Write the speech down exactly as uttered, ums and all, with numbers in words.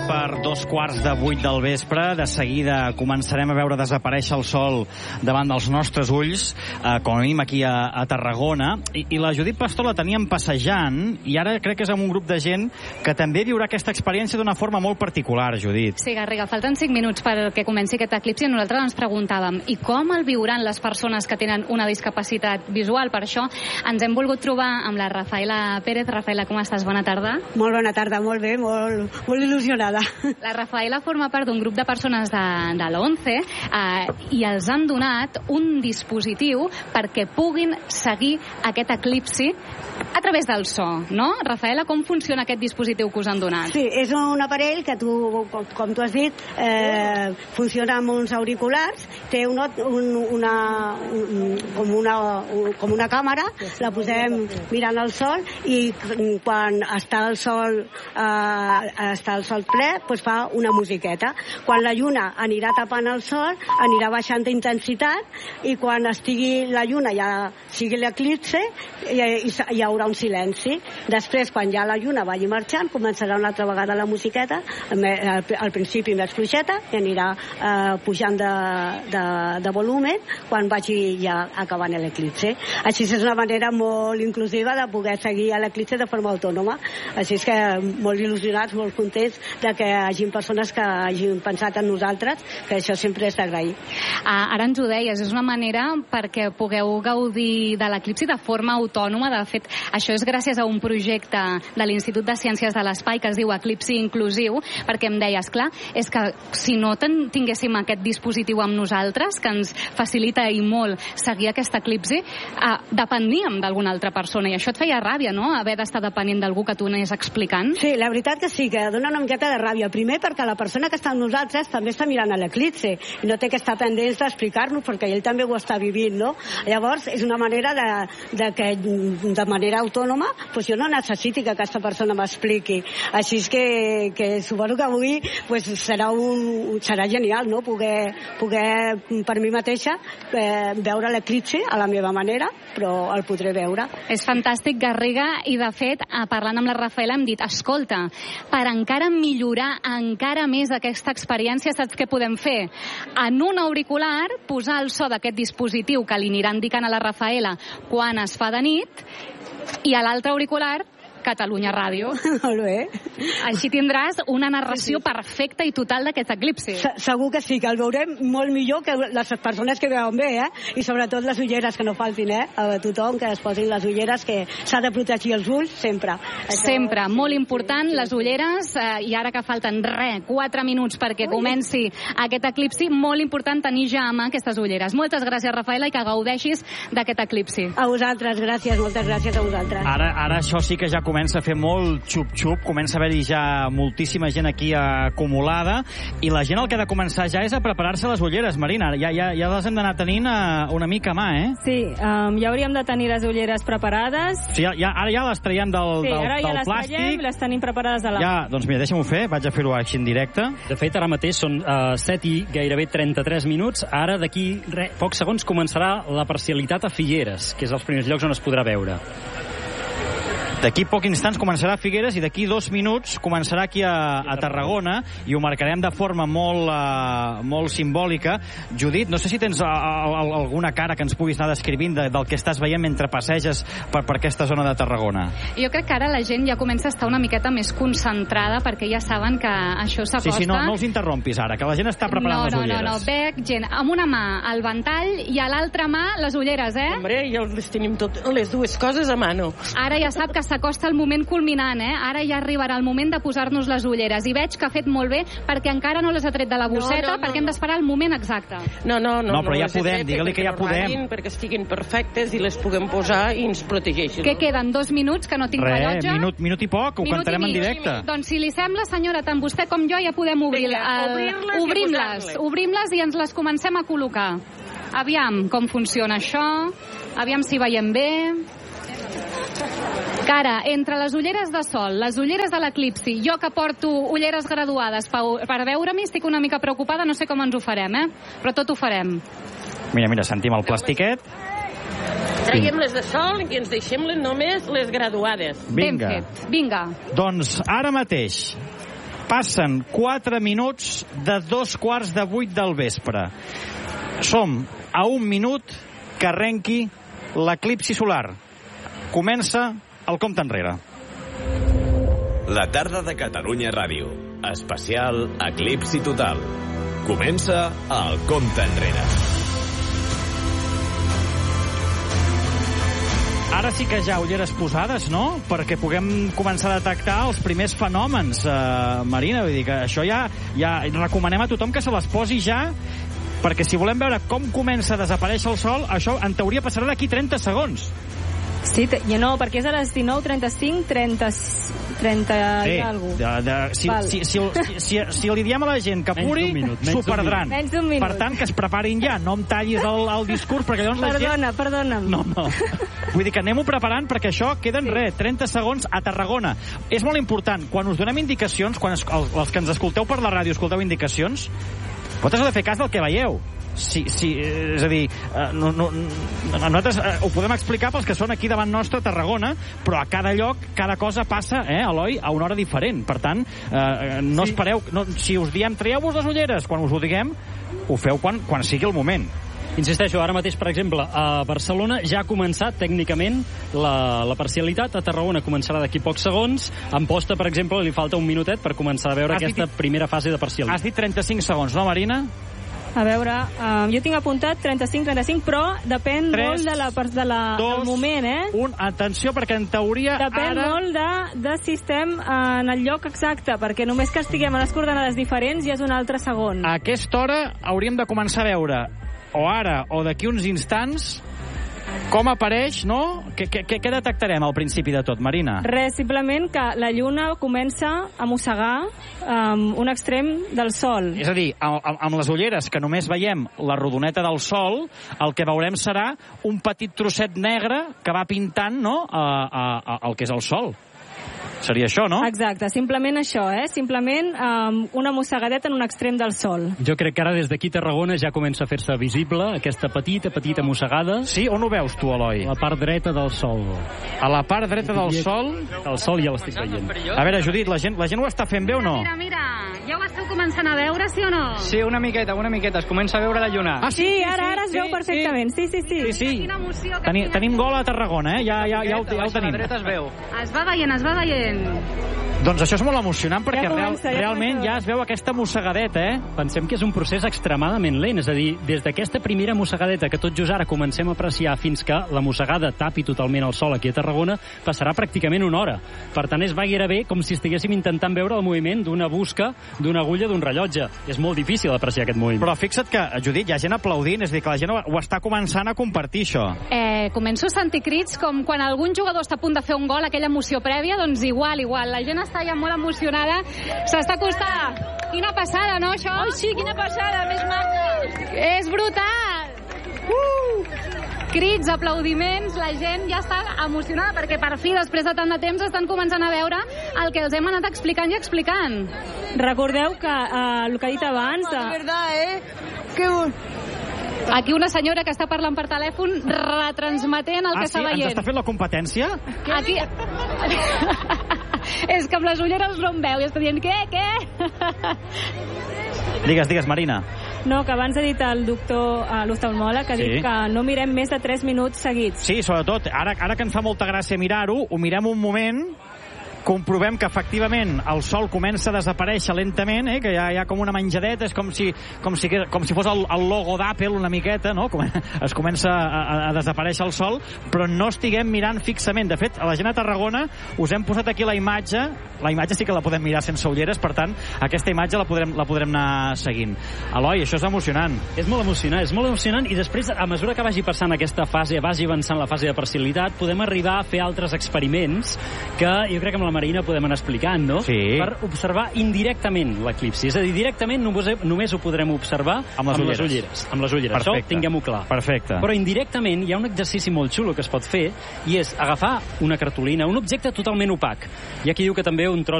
per dos quarts de vuit del vespre. De seguida començarem a veure desaparèixer el sol davant dels nostres ulls, eh, com a mínim aquí a, a Tarragona. I, I la Judit Pastor la teníem passejant i ara crec que és amb un grup de gent que també viurà aquesta experiència d'una forma molt particular, Judit. Sí, Garriga, falten cinc minuts perquè comenci aquest eclipsi i nosaltres ens preguntàvem i com el viuran les persones que tenen una discapacitat visual. Per això ens hem volgut trobar amb la Rafaela Pérez. Rafaela, com estàs? Bona tarda. Molt bona tarda, molt bé, molt, molt il·lusionada. La Rafaela forma part d'un grup de persones de, de l'ONCE eh, i els han donat un dispositiu perquè puguin seguir aquest eclipsi a través del so, no? Rafaela, com funciona aquest dispositiu que us han donat? Sí, és un aparell que tu, com, com tu has dit, eh, funciona amb uns auriculars, té una, un, una, un, com, una, un, com una càmera, la posem mirant el sol i quan està el sol eh, està el sol ple, doncs fa una musiqueta. Quan la lluna anirà tapant el sol, anirà baixant d'intensitat i quan estigui la lluna, ja sigui l'eclipse, hi, hi, hi haurà un silenci. Després, quan ja la lluna vagi marxant, començarà una altra vegada la musiqueta, al, al principi més fluixeta, i anirà eh, pujant de, de, de volumen quan vagi ja acabant l'eclipse. Així és una manera molt inclusiva de poder seguir l'eclipse de forma autònoma. Així és que molt il·lusionats, molt contents de que hi hagi persones que hagin pensat en nosaltres, que això sempre és d'agrair. Ah, ara ens ho deies, és una manera perquè pugueu gaudir de l'eclipsi de forma autònoma. De fet, això és gràcies a un projecte de l'Institut de Ciències de l'Espai que es diu Eclipsi Inclusiu, perquè em deies, clar, és que si no ten, tinguéssim aquest dispositiu amb nosaltres, que ens facilita i molt seguir aquest eclipsi, eh, dependíem d'alguna altra persona, i això et feia ràbia, no?, haver d'estar depenent d'algú que tu anés explicant. Sí, la veritat que sí, que dona una miqueta de ràbia. Primer perquè la persona que està amb nosaltres també està mirant a l'eclipsi i no té que estar pendents d'explicar-nos perquè ell també ho està vivint, no? Llavors, és una manera de, de que de manera autònoma pues jo no necessiti que aquesta persona m'expliqui. Així és que, que suposo que avui pues, serà, un, serà genial, no?, poder, poder per mi mateixa eh, veure l'eclipsi a la meva manera, però el podré veure. És fantàstic, Garriga, i de fet, parlant amb la Rafaela hem dit, escolta, per encara millorar encara més aquesta experiència, saps què podem fer? En un auricular, posar el so d'aquest dispositiu que li anirà indicant a la Rafaela quan es fa de nit, i a l'altre auricular Catalunya Ràdio. Molt bé. Així tindràs una narració sí, sí. perfecta i total d'aquest eclipsi. Se segur que sí, que el veurem molt millor que les persones que veuen bé, eh? I sobretot les ulleres, que no faltin, eh? A tothom que es posin les ulleres, que s'ha de protegir els ulls sempre. Això... Sempre, molt important, les ulleres, eh, i ara que falten res, quatre minuts perquè comenci aquest eclipsi, molt important tenir ja a mà aquestes ulleres. Moltes gràcies, Rafaela, i que gaudeixis d'aquest eclipsi. A vosaltres, gràcies, moltes gràcies a vosaltres. Ara, ara això sí que ja comença a fer molt xup-xup, comença a haver-hi ja moltíssima gent aquí acumulada, i la gent el que ha de començar ja és a preparar-se les ulleres, Marina. Ja, ja, ja les hem d'anar tenint una mica a mà, eh? Sí, um, ja hauríem de tenir les ulleres preparades. Sí, ja, ja, ara ja les traiem del, sí, del, ara ja del les plàstic. Traiem, les tenim preparades a la... Ja, doncs mira, deixa'm-ho fer, vaig a fer-ho així en directe. De fet, ara mateix són uh, set i gairebé trenta-tres minuts. Ara, d'aquí pocs segons, començarà la parcialitat a Figueres, que és els primers llocs on es podrà veure. D'aquí pocs instants començarà a Figueres i d'aquí dos minuts començarà aquí a, a Tarragona, i ho marcarem de forma molt, uh, molt simbòlica. Judit, no sé si tens a, a, a, alguna cara que ens puguis anar descrivint de, del que estàs veient mentre passeges per, per aquesta zona de Tarragona. Jo crec que ara la gent ja comença a estar una miqueta més concentrada perquè ja saben que això s'acosta. Sí, sí, no, no els interrompis ara, que la gent està preparant no, les ulleres. No, no, no, veig gent amb una mà el ventall i a l'altra mà les ulleres, eh? Hombre, ja les tenim tot, les dues coses a mano. Ara ja sap que s'acosta el moment culminant, eh? Ara ja arribarà el moment de posar-nos les ulleres, i veig que ha fet molt bé perquè encara no les ha tret de la bosseta, no, no, no, perquè hem d'esperar el moment exacte. No, no, no. No, però ja podem, digue-li que ja podem. Perquè estiguin perfectes i les puguem posar i ens protegeixin. Què queden? Dos minuts, que no tinc Re, rellotge? minut, minut i poc, ho minut cantarem en directe. Doncs si li sembla, senyora, tant vostè com jo ja podem obrir, Vinga, el... obrir-les obrim-les, obrim-les i ens les comencem a col·locar. Aviam com funciona això, aviam si veiem bé... Cara, entre les ulleres de sol, les ulleres de l'eclipsi, jo que porto ulleres graduades per veure-m'hi, estic una mica preocupada, no sé com ens ho farem, eh? Però tot ho farem. Mira, mira, sentim el plastiquet. Traiem les de sol i ens deixem les només les graduades. Vinga. Ben fet. Vinga. Doncs ara mateix Passen quatre minuts de dos quarts de vuit del vespre. Som a un minut que arrenqui l'eclipsi solar. Comença el compte enrere. La tarda de Catalunya Ràdio. Especial Eclipsi Total. Comença el compte enrere. Ara sí que ja ulleres posades, no? Perquè puguem començar a detectar els primers fenòmens, eh, Marina. Vull dir que això ja, ja recomanem a tothom que se les posi ja, perquè si volem veure com comença a desaparèixer el sol, això en teoria passarà d'aquí trenta segons. Sí, ja no, perquè és a les dinou trenta-cinc, trenta, trenta sí, i alguna cosa. De, de, si, si, si, si, si, si li diem a la gent que apuri, s'ho perdran. Menys d'un minut. Per tant, que es preparin ja, no em tallis el, el discurs, perquè llavors Perdona, la gent... perdona'm. No, no. Vull dir que anem-ho preparant perquè això queden sí. res, trenta segons a Tarragona. És molt important, quan us donem indicacions, quan es, els, els que ens escolteu per la ràdio escolteu indicacions, vosaltres heu de fer cas del que veieu. Sí, sí, és a dir, eh, no, no, nosaltres eh, ho podem explicar pels que són aquí davant nostre a Tarragona, però a cada lloc, cada cosa passa, eh, Eloi, a una hora diferent. Per tant, eh, no sí. espereu... No, si us diem, traieu-vos les ulleres, quan us ho diguem, ho feu quan, quan sigui el moment. Insisteixo, ara mateix, per exemple, a Barcelona ja ha començat tècnicament la, la parcialitat. A Tarragona començarà d'aquí pocs segons. A Amposta, per exemple, li falta un minutet per començar a veure has aquesta dit, primera fase de parcialitat. Has dit trenta-cinc segons, no, Marina? A veure, uh, jo tinc apuntat trenta-cinc trenta-cinc, però depèn tres, molt de la, de la, dos, del moment, eh? Un, atenció, perquè en teoria depèn ara... molt de, de si estem en el lloc exacte, perquè només que estiguem a les coordenades diferents ja és un altre segon. A aquesta hora hauríem de començar a veure, o ara o d'aquí uns instants, com apareix, no? Què, què, què detectarem al principi de tot, Marina? Res, simplement que la lluna comença a mossegar um, un extrem del sol. És a dir, amb, amb les ulleres que només veiem la rodoneta del sol, el que veurem serà un petit trosset negre que va pintant, no?, a, a, a, el que és el sol. Seria això, no? Exacte, simplement això, eh? Simplement um, una mossegadeta en un extrem del sol. Jo crec que ara des d'aquí Tarragona ja comença a fer-se visible aquesta petita, petita mossegada. Sí? On ho veus tu, Eloi? A la part dreta del sol. A la part dreta del sol? El sol ja l'estic veient. A veure, Judit, la gent, la gent ho està fent bé o no? Mira, mira, ja ho esteu començant a veure, sí o no? Sí, una miqueta, una miqueta. Es comença a veure la lluna. Ah, sí, sí, sí, ara, ara es sí, veu perfectament. Sí, sí, sí. sí, sí. Quina emoció. Teni, tenim gol a Tarragona, eh? Ja, ja, ja, ja, ja el tenim. A la dreta es veu. Es va veient, es va veient. Doncs això és molt emocionant perquè ja comença, real, ja realment ja es veu aquesta mossegadeta, eh? Pensem que és un procés extremadament lent, és a dir, des d'aquesta primera mossegadeta que tot just ara comencem a apreciar fins que la mossegada tapi totalment el sol aquí a Tarragona, passarà pràcticament una hora. Per tant, és gairebé com si estiguéssim intentant veure el moviment d'una busca, d'una agulla, d'un rellotge. És molt difícil apreciar aquest moviment. Però fixa't que, Judit, hi ha gent aplaudint, és a dir, que la gent ho està començant a compartir, això. Eh, començo a sentir crits com quan algun jugador està a punt de fer un gol, aquella emoció prèvia, doncs igual, igual. La gent està ja molt emocionada, s'està acostant. Quina passada, no, això? Oh, sí, quina passada, més maca. És brutal! Uh! Crits, aplaudiments, la gent ja està emocionada perquè per fi, després de tant de temps, estan començant a veure el que els hem anat explicant i explicant. Recordeu que uh, el que he dit abans... De... De verdad, eh? Que bon... Aquí una senyora que està parlant per telèfon retransmetent el ah, que sí? està veient. Ens està fent la competència? Aquí... És que amb les ulleres no em veu i està dient, què, què? Digues, digues, Marina. No, que abans ha dit el doctor, uh, l'oftalmòleg, que ha sí. dit que no mirem més de tres minuts seguits. Sí, sobretot, ara, ara que em fa molta gràcia mirar-ho, ho mirem un moment... comprovem que efectivament el sol comença a desaparèixer lentament, eh? Que hi ha, hi ha com una menjadeta, és com si, com si, com si fos el, el logo d'Apple una miqueta, no? Com, es comença a, a desaparèixer el sol, però no estiguem mirant fixament. De fet, a la gent a Tarragona us hem posat aquí la imatge, la imatge sí que la podem mirar sense ulleres, per tant, aquesta imatge la podrem, la podrem anar seguint. Eloi, això és emocionant. És molt emocionant, és molt emocionant, i després, a mesura que vagi passant aquesta fase, vagi avançant la fase de parcialitat, podem arribar a fer altres experiments que jo crec que amb la Marina podem anar explicant, no? Sí. Per observar indirectament l'eclipsi. És a dir, directament només, només ho podrem observar amb les amb ulleres. Les ulleres. Amb les ulleres. Perfecte. Això tinguem-ho clar. Perfecte. Però indirectament hi ha un exercici molt xulo que es pot fer i és agafar una cartolina, un objecte totalment opac. Hi ha qui diu que també un tros